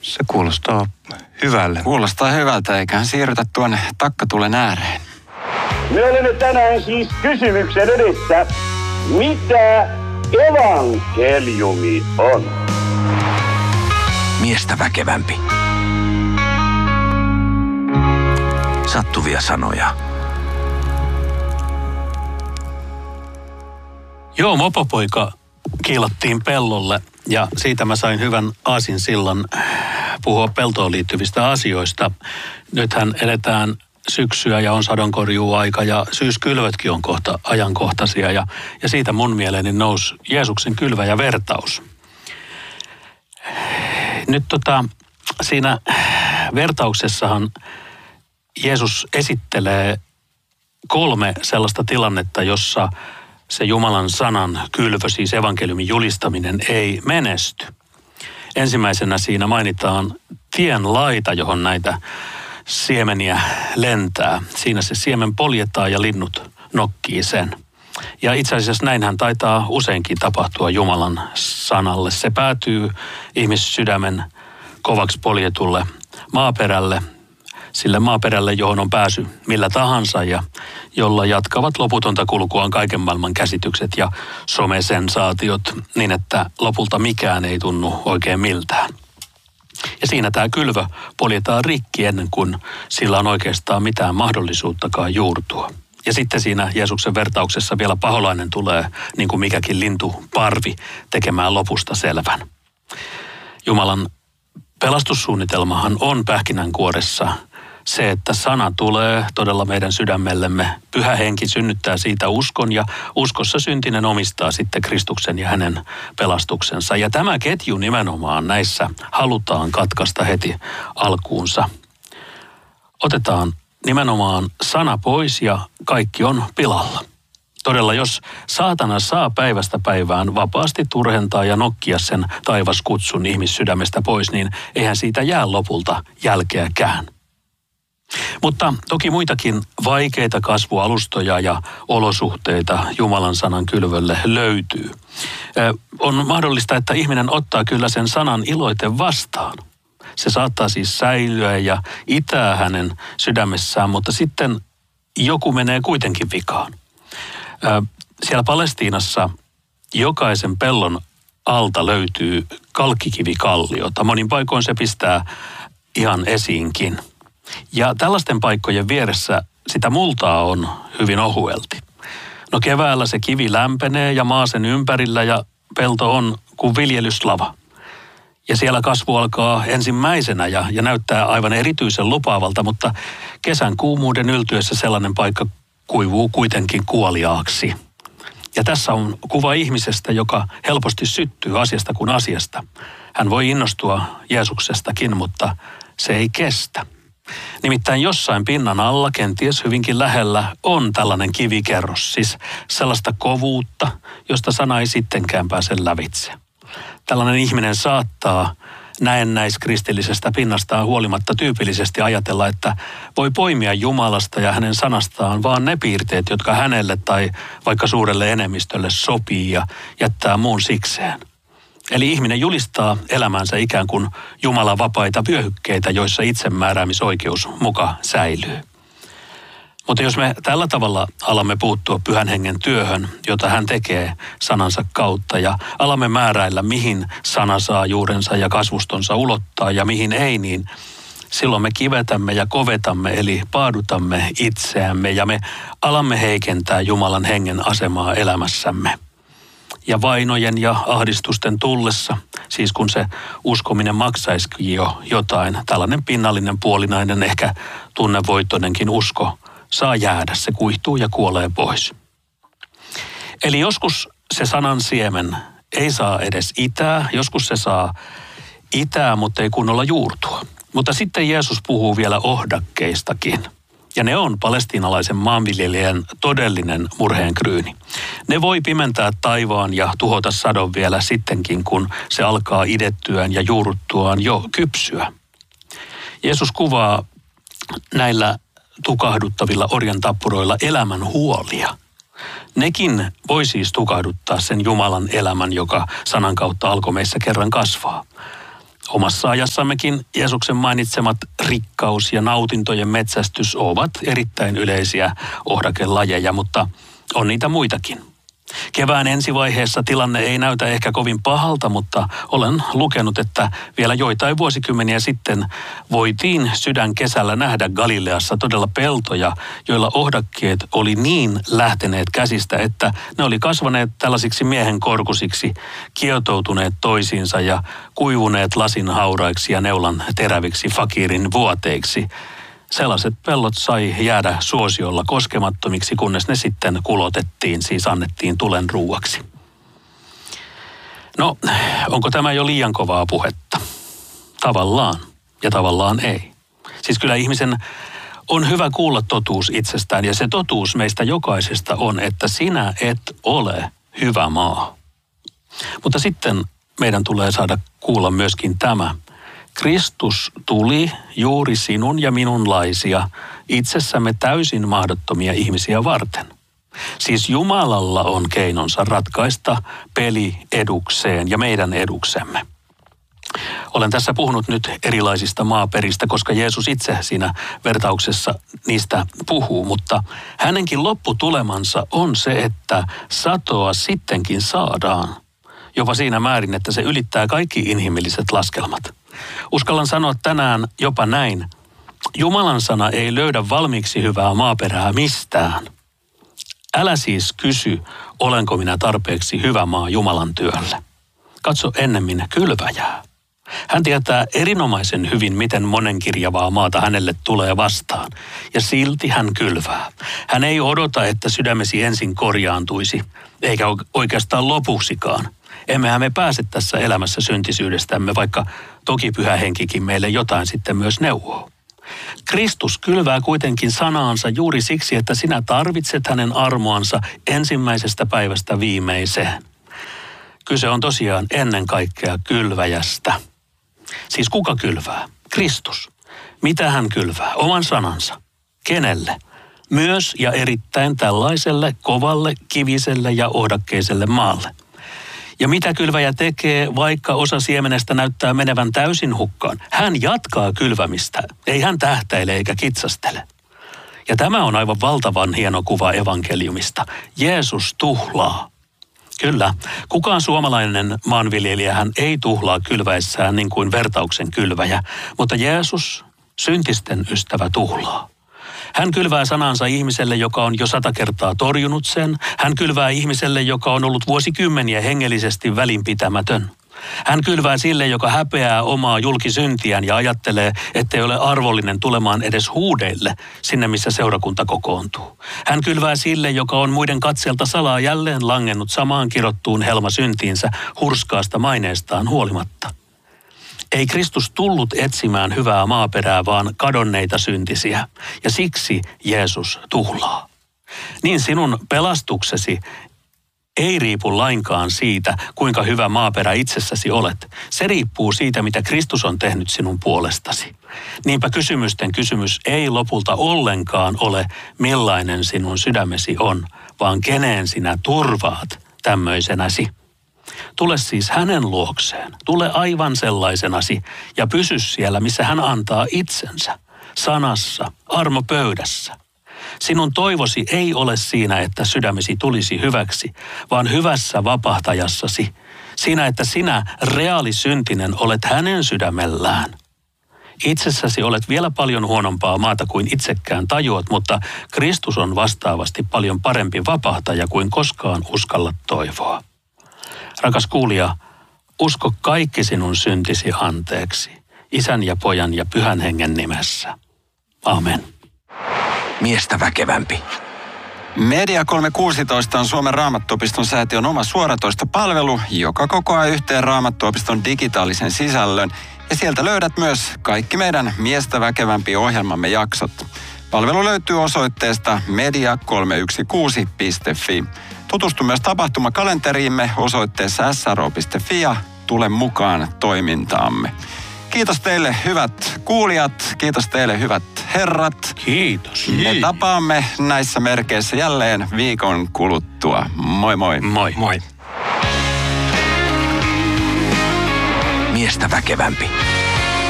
Se kuulostaa hyvälle. Kuulostaa hyvältä, eiköhän siirrytä tuonne takkatulen ääreen. Me olemme tänään siis kysymyksen edessä, mitä evankeliumi on? Miestä väkevämpi. Sattuvia sanoja. Joo, mopopoika kiilattiin pellolle ja siitä mä sain hyvän aasinsillan puhua peltoon liittyvistä asioista. Nythän eletään syksyä ja on sadonkorjuuaika ja syyskylvötkin on kohta ajankohtaisia ja siitä mun mieleeni nousi Jeesuksen kylväjävertaus. Nyt siinä vertauksessahan Jeesus esittelee 3 sellaista tilannetta, jossa se Jumalan sanan kylvö, siis evankeliumin julistaminen, ei menesty. Ensimmäisenä siinä mainitaan tien laita, johon näitä siemeniä lentää. Siinä se siemen poljetaan ja linnut nokkii sen. Ja itse asiassa näinhän taitaa useinkin tapahtua Jumalan sanalle. Se päätyy ihmissydämen kovaksi poljetulle maaperälle, sille maaperälle, johon on pääsy millä tahansa ja jolla jatkavat loputonta kulkuaan kaiken maailman käsitykset ja somesensaatiot niin, että lopulta mikään ei tunnu oikein miltään. Ja siinä tämä kylvö poljetaan rikki ennen kuin sillä on oikeastaan mitään mahdollisuuttakaan juurtua. Ja sitten siinä Jeesuksen vertauksessa vielä paholainen tulee niin kuin mikäkin lintuparvi tekemään lopusta selvän. Jumalan pelastussuunnitelmahan on pähkinänkuoressa se, että sana tulee todella meidän sydämellemme. Pyhä henki synnyttää siitä uskon ja uskossa syntinen omistaa sitten Kristuksen ja hänen pelastuksensa. Ja tämä ketju nimenomaan näissä halutaan katkaista heti alkuunsa. Otetaan nimenomaan sana pois ja kaikki on pilalla. Todella, jos saatana saa päivästä päivään vapaasti turhentaa ja nokkia sen taivaskutsun ihmissydämestä pois, niin eihän siitä jää lopulta jälkeäkään. Mutta toki muitakin vaikeita kasvualustoja ja olosuhteita Jumalan sanan kylvölle löytyy. On mahdollista, että ihminen ottaa kyllä sen sanan iloiten vastaan. Se saattaa siis säilyä ja itää hänen sydämessään, mutta sitten joku menee kuitenkin vikaan. Siellä Palestiinassa jokaisen pellon alta löytyy kalkkikivikalliota. Monin paikoin se pistää ihan esiinkin. Ja tällaisten paikkojen vieressä sitä multaa on hyvin ohuelti. No keväällä se kivi lämpenee ja maa sen ympärillä ja pelto on kuin viljelyslava. Ja siellä kasvu alkaa ensimmäisenä ja näyttää aivan erityisen lupaavalta, mutta kesän kuumuuden yltyessä sellainen paikka kuivuu kuitenkin kuoliaaksi. Ja tässä on kuva ihmisestä, joka helposti syttyy asiasta kuin asiasta. Hän voi innostua Jeesuksestakin, mutta se ei kestä. Nimittäin jossain pinnan alla, kenties hyvinkin lähellä, on tällainen kivikerros, siis sellaista kovuutta, josta sana ei sittenkään pääse lävitse. Tällainen ihminen saattaa näennäiskristillisestä pinnastaan huolimatta tyypillisesti ajatella, että voi poimia Jumalasta ja hänen sanastaan vaan ne piirteet, jotka hänelle tai vaikka suurelle enemmistölle sopii ja jättää muun sikseen. Eli ihminen julistaa elämänsä ikään kuin Jumalan vapaita vyöhykkeitä, joissa itsemääräämisoikeus muka säilyy. Mutta jos me tällä tavalla alamme puuttua Pyhän Hengen työhön, jota hän tekee sanansa kautta ja alamme määräillä, mihin sana saa juurensa ja kasvustonsa ulottaa ja mihin ei, niin silloin me kivetämme ja kovetamme eli paadutamme itseämme ja me alamme heikentää Jumalan hengen asemaa elämässämme. Ja vainojen ja ahdistusten tullessa, siis kun se uskominen maksaisikin jo jotain, tällainen pinnallinen, puolinainen, ehkä tunnevoittoinenkin usko saa jäädä, se kuihtuu ja kuolee pois. Eli joskus se sanan siemen ei saa edes itää, joskus se saa itää, mutta ei kunnolla juurtua. Mutta sitten Jeesus puhuu vielä ohdakkeistakin. Ja ne on palestiinalaisen maanviljelijän todellinen murheenkryyni. Ne voi pimentää taivaan ja tuhota sadon vielä sittenkin, kun se alkaa idettyään ja juuruttuaan jo kypsyä. Jeesus kuvaa näillä tukahduttavilla orjantappuroilla elämän huolia. Nekin voi siis tukahduttaa sen Jumalan elämän, joka sanan kautta alkoi meissä kerran kasvaa. Omassa ajassammekin Jeesuksen mainitsemat rikkaus ja nautintojen metsästys ovat erittäin yleisiä ohdakelajeja, mutta on niitä muitakin. Kevään ensivaiheessa tilanne ei näytä ehkä kovin pahalta, mutta olen lukenut, että vielä joitain vuosikymmeniä sitten voitiin sydänkesällä nähdä Galileassa todella peltoja, joilla ohdakkeet oli niin lähteneet käsistä, että ne oli kasvaneet tällaisiksi miehen korkusiksi, kietoutuneet toisiinsa ja kuivuneet lasin hauraiksi ja neulan teräviksi fakiirin vuoteiksi. Sellaiset pellot sai jäädä suosiolla koskemattomiksi, kunnes ne sitten kulotettiin, siis annettiin tulen ruuaksi. No, onko tämä jo liian kovaa puhetta? Tavallaan ja tavallaan ei. Siis kyllä ihmisen on hyvä kuulla totuus itsestään, ja se totuus meistä jokaisesta on, että sinä et ole hyvä maa. Mutta sitten meidän tulee saada kuulla myöskin tämä. Kristus tuli juuri sinun ja minunlaisia, itsessämme täysin mahdottomia ihmisiä varten. Siis Jumalalla on keinonsa ratkaista peli edukseen ja meidän eduksemme. Olen tässä puhunut nyt erilaisista maaperistä, koska Jeesus itse siinä vertauksessa niistä puhuu, mutta hänenkin lopputulemansa on se, että satoa sittenkin saadaan. Jopa siinä määrin, että se ylittää kaikki inhimilliset laskelmat. Uskallan sanoa tänään jopa näin. Jumalan sana ei löydä valmiiksi hyvää maaperää mistään. Älä siis kysy, olenko minä tarpeeksi hyvä maa Jumalan työlle. Katso ennemmin kylväjää. Hän tietää erinomaisen hyvin, miten monenkirjavaa maata hänelle tulee vastaan. Ja silti hän kylvää. Hän ei odota, että sydämesi ensin korjaantuisi, eikä oikeastaan lopuksikaan. Emmehän me pääse tässä elämässä syntisyydestämme, vaikka toki Pyhä Henkikin meille jotain sitten myös neuvoo. Kristus kylvää kuitenkin sanaansa juuri siksi, että sinä tarvitset hänen armoansa ensimmäisestä päivästä viimeiseen. Kyse on tosiaan ennen kaikkea kylväjästä. Siis kuka kylvää? Kristus. Mitä hän kylvää? Oman sanansa. Kenelle? Myös ja erittäin tällaiselle kovalle, kiviselle ja ohdakkeiselle maalle. Ja mitä kylväjä tekee, vaikka osa siemenestä näyttää menevän täysin hukkaan? Hän jatkaa kylvämistä. Ei hän tähtäile eikä kitsastele. Ja tämä on aivan valtavan hieno kuva evankeliumista. Jeesus tuhlaa. Kyllä, kukaan suomalainen maanviljelijähän ei tuhlaa kylväessään niin kuin vertauksen kylväjä, mutta Jeesus, syntisten ystävä, tuhlaa. Hän kylvää sanansa ihmiselle, joka on jo 100 kertaa torjunut sen. Hän kylvää ihmiselle, joka on ollut vuosikymmeniä hengellisesti välinpitämätön. Hän kylvää sille, joka häpeää omaa julkisyntiään ja ajattelee, ettei ole arvollinen tulemaan edes huudeille sinne, missä seurakunta kokoontuu. Hän kylvää sille, joka on muiden katseelta salaa jälleen langennut samaan kirottuun helmasyntiinsä hurskaasta maineestaan huolimatta. Ei Kristus tullut etsimään hyvää maaperää, vaan kadonneita syntisiä, ja siksi Jeesus tuhlaa. Niin sinun pelastuksesi ei riipu lainkaan siitä, kuinka hyvä maaperä itsessäsi olet. Se riippuu siitä, mitä Kristus on tehnyt sinun puolestasi. Niinpä kysymysten kysymys ei lopulta ollenkaan ole, millainen sinun sydämesi on, vaan keneen sinä turvaat tämmöisenäsi. Tule siis hänen luokseen, tule aivan sellaisenasi ja pysy siellä, missä hän antaa itsensä, sanassa, armopöydässä. Sinun toivosi ei ole siinä, että sydämesi tulisi hyväksi, vaan hyvässä vapahtajassasi, siinä, että sinä reaalisyntinen olet hänen sydämellään. Itsessäsi olet vielä paljon huonompaa maata kuin itsekään tajuat, mutta Kristus on vastaavasti paljon parempi vapahtaja kuin koskaan uskallat toivoa. Rakas kuulija, usko kaikki sinun syntisi anteeksi, Isän ja Pojan ja Pyhän Hengen nimessä. Amen. Miestä väkevämpi. Media 316 on Suomen Raamattuopiston säätiön oma suoratoistopalvelu, joka kokoaa yhteen Raamattuopiston digitaalisen sisällön. Ja sieltä löydät myös kaikki meidän Miestä väkevämpi -ohjelmamme jaksot. Palvelu löytyy osoitteesta media316.fi. Tutustu myös tapahtumakalenteriimme osoitteessa sro.fi ja tule mukaan toimintaamme. Kiitos teille hyvät kuulijat, kiitos teille hyvät herrat. Kiitos. Me tapaamme näissä merkeissä jälleen viikon kuluttua. Moi moi. Moi. Moi. miestä väkevämpi.